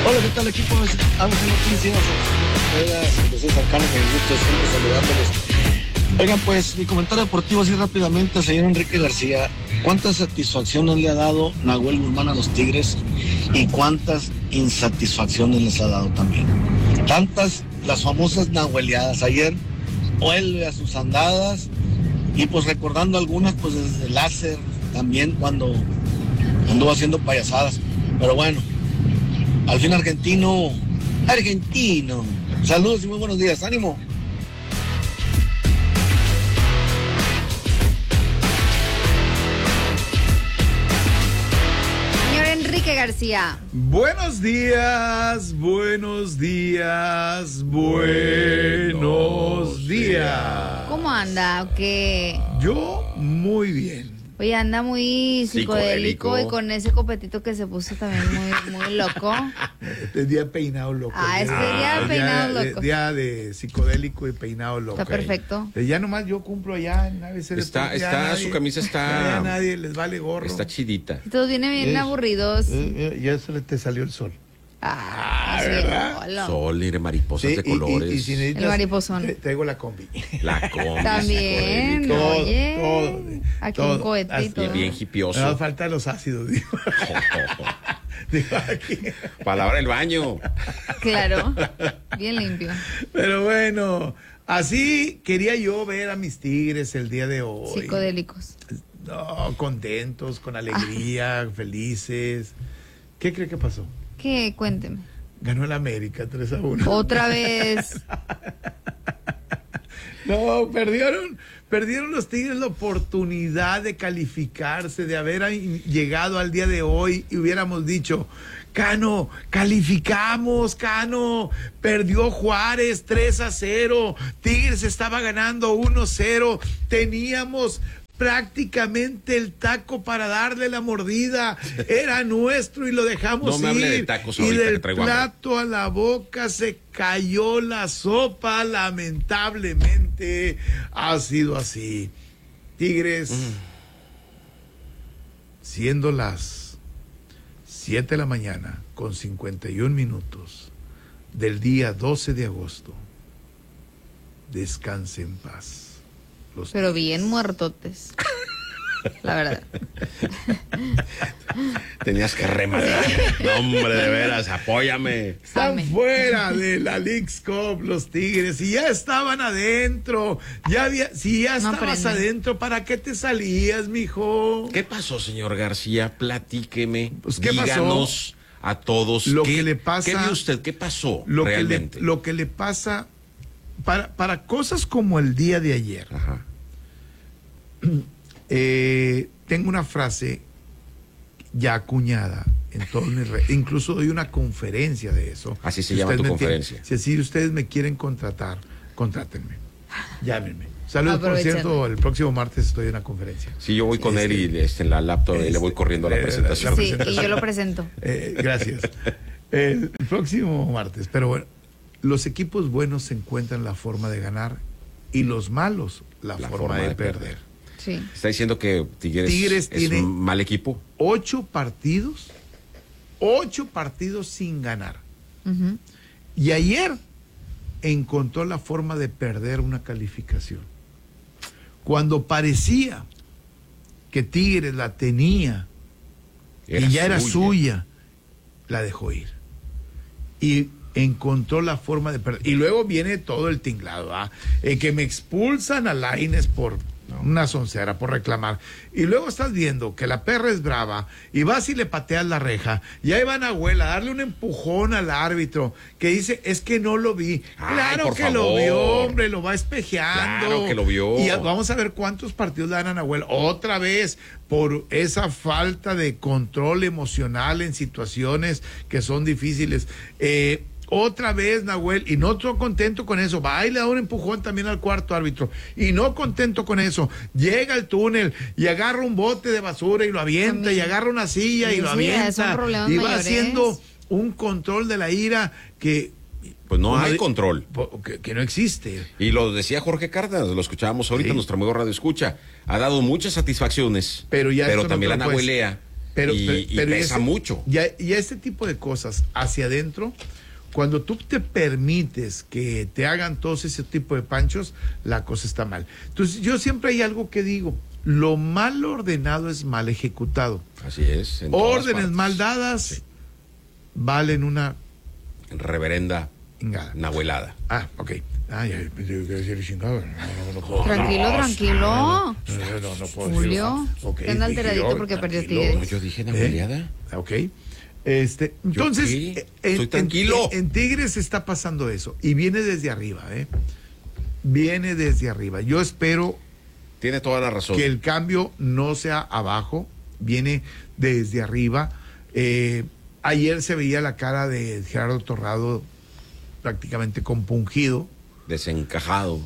Hola, ¿qué tal, equipo? Vamos en noticias. José Sarcano, que me gusta siempre saludándoles. Oigan, pues, mi comentario deportivo así rápidamente, señor Enrique García. ¿Cuántas satisfacciones le ha dado Nahuel Guzmán a los Tigres y cuántas insatisfacciones les ha dado también? Tantas, las famosas nahueleadas. Ayer vuelve a sus andadas y pues recordando algunas, pues desde el láser también cuando anduvo haciendo payasadas. Pero bueno, al fin argentino. Saludos y muy buenos días. ¡Ánimo! Señor Enrique García. Buenos días. ¿Cómo anda? ¿Qué? Yo muy bien. Oye, anda muy psicodélico y con ese copetito que se puso también muy loco. Este día peinado loco. Este día peinado loco. Día de psicodélico y peinado loco. Está perfecto. Ya nomás yo cumplo allá en ABC. Su camisa está... Ya nadie les vale gorro. Está chidita. Todos vienen bien aburridos. Ya se te salió el sol. ¿verdad? Sol y mariposas de colores. Y si necesitas, el mariposón. Traigo la combi. La combi. También, todo, oye. todo. Aquí todo. un cohete y todo. Bien hipioso. Me falta los ácidos, digo. Digo aquí. Palabra del baño. Claro, bien limpio. Pero bueno, así quería yo ver a mis Tigres el día de hoy. Psicodélicos. No, contentos, con alegría, felices. ¿Qué cree que pasó? ¿Qué? Cuénteme. Ganó el América 3-1. Otra vez. No, perdieron los Tigres la oportunidad de calificarse, de haber llegado al día de hoy y hubiéramos dicho, Cano, calificamos, Cano, perdió Juárez 3-0, Tigres estaba ganando 1-0, teníamos prácticamente el taco para darle la mordida, era nuestro y lo dejamos no me ir. Hable de tacos y ahorita, del que traigo plato a la boca se cayó la sopa, lamentablemente ha sido así. Tigres, siendo las 7 de la mañana con 51 minutos del día 12 de agosto, descanse en paz. Pero bien muertotes. La verdad. Tenías que rematar. No, hombre, de veras, apóyame. Están fuera de la Leagues Cup los Tigres y ya estaban adentro. Si ya estabas adentro, ¿para qué te salías, mijo? ¿Qué pasó, señor García? Platíqueme. Pues, ¿qué díganos pasó? a todos. Lo que le pasa. ¿Qué vio usted? ¿Qué pasó Lo realmente? lo que le pasa para cosas como el día de ayer. Ajá. Tengo una frase ya acuñada en todos mis redes. Incluso doy una conferencia de eso. Así se llama tu conferencia. Si así ustedes me quieren contratar, contrátenme. Llámenme. Saludos, por cierto, el próximo martes estoy en una conferencia. Sí, yo voy con él y en la laptop y le voy corriendo a la presentación. Sí, y yo lo presento. Gracias. El próximo martes. Pero bueno, los equipos buenos se encuentran la forma de ganar y los malos la forma de perder. Sí. ¿Está diciendo que Tigres es un mal equipo? 8 partidos sin ganar. Uh-huh. Y ayer encontró la forma de perder una calificación. Cuando parecía que Tigres la tenía y ya era suya, la dejó ir. Y encontró la forma de perder. Y luego viene todo el tinglado, que me expulsan a Lainez por una soncera, por reclamar. Y luego estás viendo que la perra es brava y vas y le pateas la reja y ahí van a abuela a darle un empujón al árbitro que dice, es que no lo vi. Claro que lo vio, hombre, lo va espejeando. Claro que lo vio. Y vamos a ver cuántos partidos le dan a Nahuel otra vez por esa falta de control emocional en situaciones que son difíciles. Otra vez Nahuel, y no estoy contento con eso, va y le da un empujón también al cuarto árbitro, y no contento con eso, llega al túnel y agarra un bote de basura y lo avienta, y agarra una silla y lo avienta, y va haciendo un control de la ira que... Pues no hay control. Que no existe. Y lo decía Jorge Cárdenas, lo escuchábamos ahorita, nuestro amigo Radio Escucha, ha dado muchas satisfacciones, pero también la nahuelea. pero pesa mucho. Y este tipo de cosas hacia adentro, cuando tú te permites que te hagan todos ese tipo de panchos, la cosa está mal. Entonces, yo siempre hay algo que digo: lo mal ordenado es mal ejecutado. Así es. Órdenes mal dadas, sí, valen una reverenda ingada. Nahuelada. Ah, ok. Ay, chingado. Tranquilo. No puedo Julio, okay, anda alteradito porque perdió Tigres. No, yo dije nahueleada. Ok. Entonces, estoy tranquilo. En Tigres está pasando eso. Y viene desde arriba, Viene desde arriba. Yo espero. Tiene toda la razón. Que el cambio no sea abajo, viene desde arriba. Ayer se veía la cara de Gerardo Torrado prácticamente compungido. Desencajado.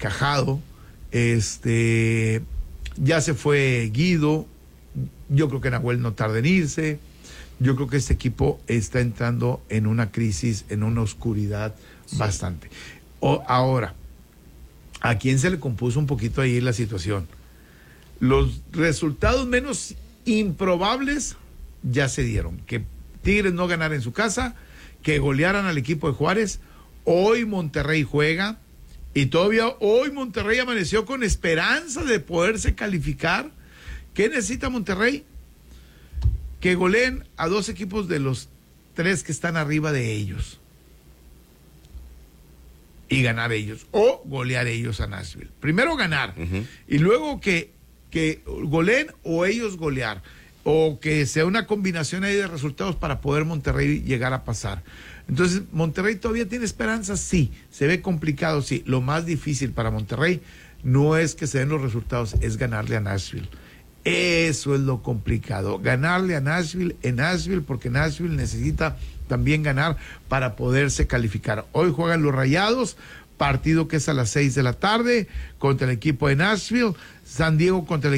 Ya se fue Guido. Yo creo que Nahuel no tarda en irse. Yo creo que este equipo está entrando en una crisis, en una oscuridad bastante. Ahora, ¿a quién se le compuso un poquito ahí la situación? Los resultados menos improbables ya se dieron. Que Tigres no ganara en su casa, que golearan al equipo de Juárez. Hoy Monterrey juega y todavía hoy Monterrey amaneció con esperanza de poderse calificar. ¿Qué necesita Monterrey? Que goleen a 2 equipos de los 3 que están arriba de ellos. Y ganar ellos. O golear ellos a Nashville. Primero ganar. Y luego que goleen o ellos golear. O que sea una combinación ahí de resultados para poder Monterrey llegar a pasar. Entonces, ¿Monterrey todavía tiene esperanza? Sí. ¿Se ve complicado? Sí. Lo más difícil para Monterrey no es que se den los resultados, es ganarle a Nashville. Eso es lo complicado. Ganarle a Nashville en Nashville, porque Nashville necesita también ganar para poderse calificar. Hoy juegan los Rayados, partido que es a las 6 de la tarde contra el equipo de Nashville. San Diego contra el